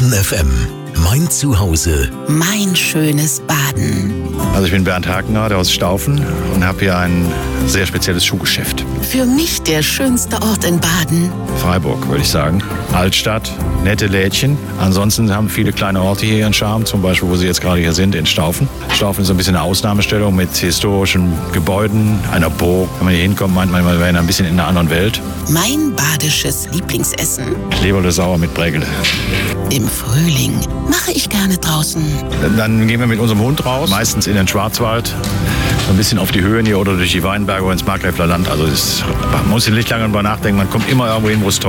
Staufen FM. Mein Zuhause. Mein schönes Baden. Also ich bin Bernd Hakenrath aus Staufen und habe hier ein sehr spezielles Schuhgeschäft. Für mich der schönste Ort in Baden. Freiburg, würde ich sagen. Altstadt, nette Lädchen. Ansonsten haben viele kleine Orte hier ihren Charme, zum Beispiel, wo Sie jetzt gerade hier sind, in Staufen. Staufen ist so ein bisschen eine Ausnahmestellung mit historischen Gebäuden, einer Burg. Wenn man hier hinkommt, meint man, man wäre ein bisschen in einer anderen Welt. Mein badisches Lieblingsessen. Leberle sauer mit Brägele. Im Frühling mache ich gerne draußen. Dann gehen wir mit unserem Hund raus, meistens in den Schwarzwald. So ein bisschen auf die Höhen hier oder durch die Weinberge oder ins Markgräfler Land. Also man muss nicht lange drüber nachdenken, man kommt immer irgendwo hin, wo es toll ist.